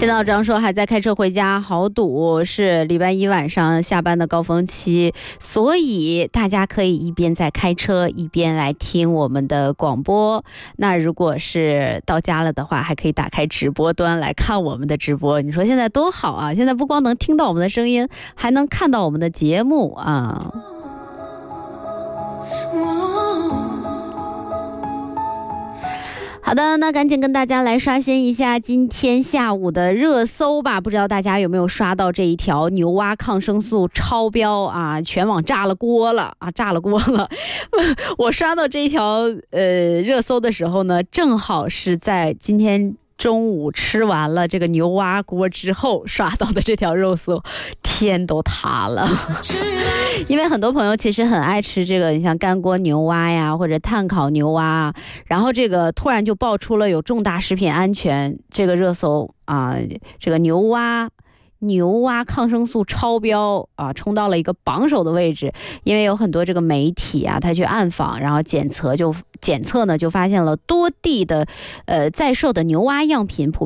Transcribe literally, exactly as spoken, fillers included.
现在张说还在开车回家，好堵，是礼拜一晚上下班的高峰期，所以大家可以一边在开车一边来听我们的广播。那如果是到家了的话，还可以打开直播端来看我们的直播。你说现在多好啊！现在不光能听到我们的声音，还能看到我们的节目啊。好的，那赶紧跟大家来刷新一下今天下午的热搜吧。不知道大家有没有刷到这一条牛蛙抗生素超标啊，全网炸了锅了啊，炸了锅了。我刷到这一条呃热搜的时候呢，正好是在今天中午吃完了这个牛蛙锅之后刷到的这条热搜，天都塌了。因为很多朋友其实很爱吃这个，你像干锅牛蛙呀，或者炭烤牛蛙，然后这个突然就爆出了有重大食品安全这个热搜啊，这个牛蛙。牛蛙抗生素超标啊，冲到了一个榜首的位置。因为有很多这个媒体啊，他去暗访，然后检测就检测呢，就发现了多地的呃在售的牛蛙样品普